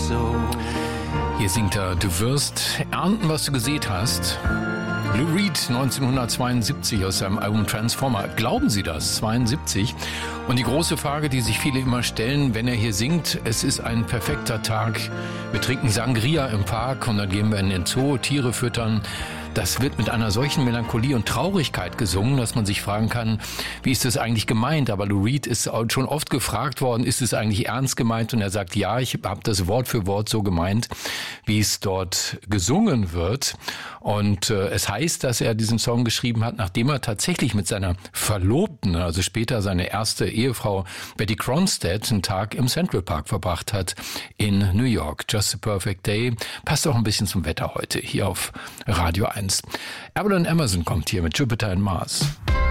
Hier singt er, du wirst ernten, was du gesät hast. Lou Reed, 1972 aus seinem Album Transformer. Glauben Sie das? 72. Und die große Frage, die sich viele immer stellen, wenn er hier singt, es ist ein perfekter Tag. Wir trinken Sangria im Park und dann gehen wir in den Zoo, Tiere füttern. Das wird mit einer solchen Melancholie und Traurigkeit gesungen, dass man sich fragen kann, wie ist das eigentlich gemeint? Aber Lou Reed ist schon oft gefragt worden, ist es eigentlich ernst gemeint? Und er sagt, ja, ich habe das Wort für Wort so gemeint, wie es dort gesungen wird. Und es heißt, dass er diesen Song geschrieben hat, nachdem er tatsächlich mit seiner Verlobten, also später seine erste Ehefrau Betty Cronstadt, einen Tag im Central Park verbracht hat in New York. Just a Perfect Day. Passt auch ein bisschen zum Wetter heute hier auf Radio 1. Evelyn Emerson kommt hier mit Jupiter and Mars.